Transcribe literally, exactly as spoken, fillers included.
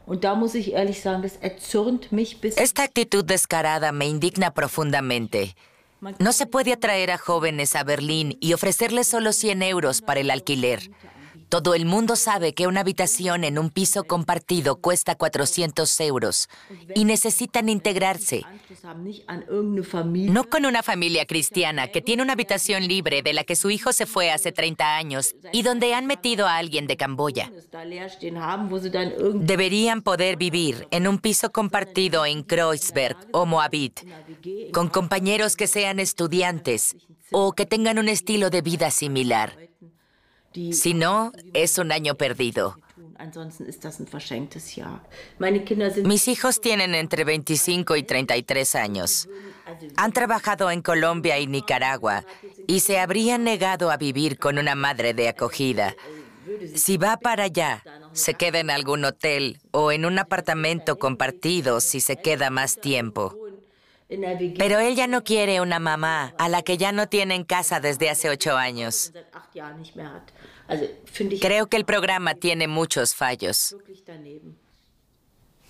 Esta actitud descarada me indigna profundamente. No se puede atraer a jóvenes a Berlín y ofrecerles solo cien euros para el alquiler. Todo el mundo sabe que una habitación en un piso compartido cuesta cuatrocientos euros y necesitan integrarse. No con una familia cristiana que tiene una habitación libre de la que su hijo se fue hace treinta años y donde han metido a alguien de Camboya. Deberían poder vivir en un piso compartido en Kreuzberg o Moabit, con compañeros que sean estudiantes o que tengan un estilo de vida similar. Si no, es un año perdido. Mis hijos tienen entre veinticinco y treinta y tres años. Han trabajado en Colombia y Nicaragua y se habrían negado a vivir con una madre de acogida. Si va para allá, se queda en algún hotel o en un apartamento compartido si se queda más tiempo. Pero él ya no quiere una mamá a la que ya no tiene en casa desde hace ocho años. Creo que el programa tiene muchos fallos.